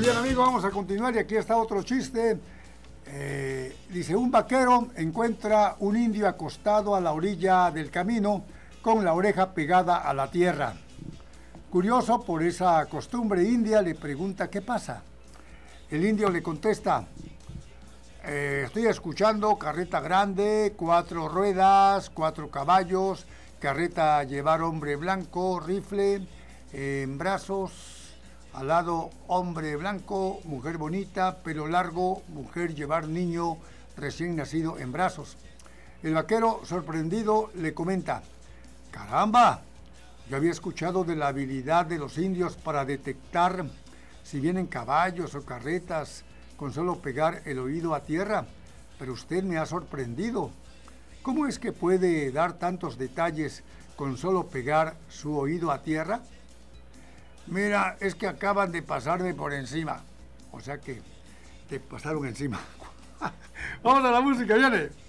bien, amigo, vamos a continuar y aquí está otro chiste. Dice, un vaquero encuentra un indio acostado a la orilla del camino con la oreja pegada a la tierra. Curioso por esa costumbre india, le pregunta qué pasa. El indio le contesta, estoy escuchando carreta grande, 4 ruedas, 4 caballos, carreta llevar hombre blanco, rifle, en brazos, al lado hombre blanco, mujer bonita, pelo largo, mujer llevar niño recién nacido en brazos. El vaquero, sorprendido, le comenta, caramba, yo había escuchado de la habilidad de los indios para detectar si vienen caballos o carretas con solo pegar el oído a tierra, pero usted me ha sorprendido. ¿Cómo es que puede dar tantos detalles con solo pegar su oído a tierra? Mira, es que acaban de pasarme por encima. O sea que te pasaron encima. Vamos a la música, viene.